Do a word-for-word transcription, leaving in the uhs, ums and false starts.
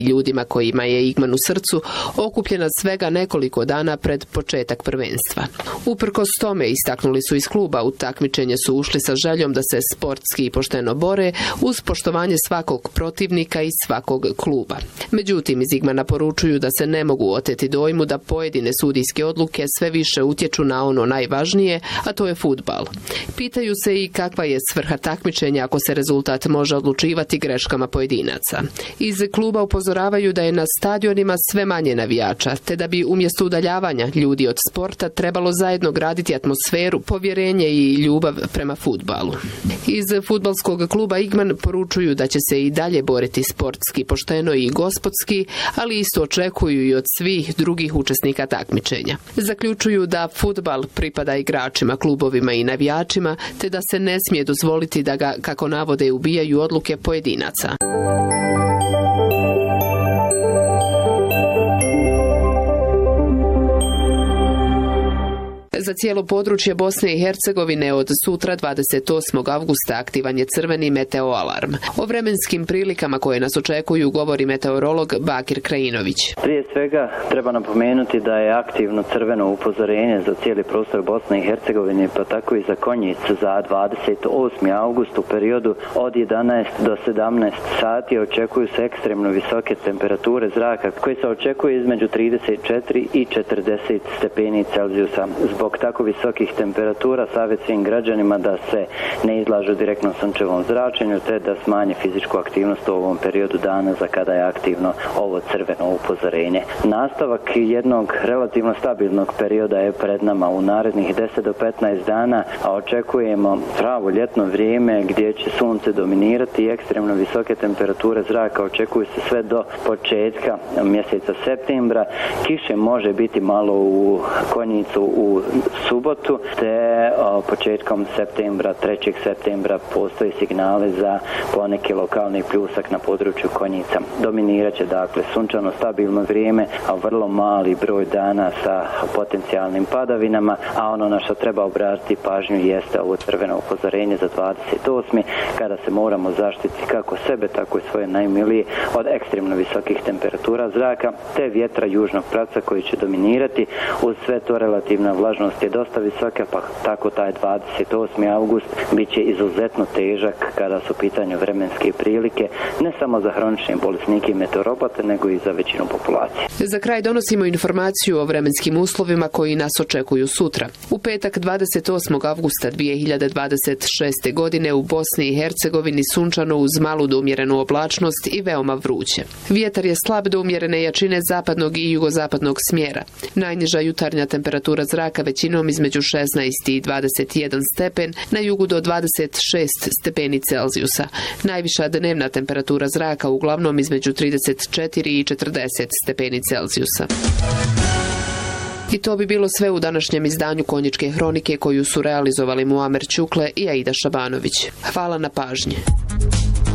ljudima kojima je Igman u srcu, okupljena svega nekoliko dana pred početak prvenstva. Uprkos tome, istaknuli su iz kluba, u takmičenje su ušli sa željom da se sportski i pošteno bore uz poštovanje svakog protivnika i svakog kluba. Međutim, iz Igmana poručuju da se ne mogu oteti dojmu da pojedine sudijske odluke sve više utječu na ono najvažnije, a to je fudbal. Pitaju se i kakva je svrha takmičenja ako se rezultat može odlučivati greškama pojedinaca. Iz kluba upozoravaju da je na stadionima sve manje navijača, te da bi umjesto udaljavanja ljudi od sporta trebalo zajedno graditi atmosferu, povjerenje i ljubav prema fudbalu. Iz fudbalskog kluba Igman poručuju da će se i dalje boriti sportski, pošteno i gospodski, ali isto očekuju i od svih drugih učesnika takmičenja. Zaključuju da fudbal pripada igračima, klubovima i navijačima, te da se ne smije dozvoliti da ga, kako navode, ubijaju odluke pojedinaca. Za cijelo područje Bosne i Hercegovine od sutra dvadeset osmog avgusta aktivan je crveni meteoalarm. O vremenskim prilikama koje nas očekuju govori meteorolog Bakir Krajinović. Prije svega treba napomenuti da je aktivno crveno upozorenje za cijeli prostor Bosne i Hercegovine, pa tako i za Konjic za dvadeset osmi avgust u periodu od jedanaest do sedamnaest sati očekuju se ekstremno visoke temperature zraka koje se očekuje između trideset četiri i četrdeset stepeni Celzijusa. Zbog tako visokih temperatura savjet svim građanima da se ne izlažu direktno sunčevom zračenju te da smanje fizičku aktivnost u ovom periodu dana za kada je aktivno ovo crveno upozorenje. Nastavak jednog relativno stabilnog perioda je pred nama u narednih deset do petnaest dana, a očekujemo pravo ljetno vrijeme gdje će sunce dominirati i ekstremno visoke temperature zraka očekuju se sve do početka mjeseca septembra. Kiše može biti malo u Konjicu u subotu, te o, početkom septembra, trećeg septembra postoji signale za poneki lokalni pljusak na području Konjica. Dominirat će dakle sunčano stabilno vrijeme, a vrlo mali broj dana sa potencijalnim padavinama, a ono na što treba obratiti pažnju jeste ovo crveno upozorenje za dvadeset osmi kada se moramo zaštiti kako sebe, tako i svoje najmilije od ekstremno visokih temperatura zraka, te vjetra južnog pravca koji će dominirati. Uz sve to relativna vlažnost je dosta visoka, pa tako taj dvadeset osmi avgust bit će izuzetno težak kada su u pitanju vremenske prilike, ne samo za hronične bolesnike i meteoropote, nego i za većinu populacije. Za kraj donosimo informaciju o vremenskim uslovima koji nas očekuju sutra. U petak dvadeset osmog avgusta dvije hiljade dvadeset šeste. godine u Bosni i Hercegovini sunčano uz malu do umjerenu oblačnost i veoma vruće. Vjetar je slab do umjerene jačine zapadnog i jugozapadnog smjera. Najniža jutarnja temperatura zraka većinom između šesnaest i dvadeset jedan stepen, na jugu do dvadeset šest stepeni Celzijusa. Najviša dnevna temperatura zraka uglavnom između trideset četiri i četrdeset stepeni Celzijusa. I to bi bilo sve u današnjem izdanju Konjičke hronike koju su realizovali Muamer Čukle i Aida Šabanović. Hvala na pažnji.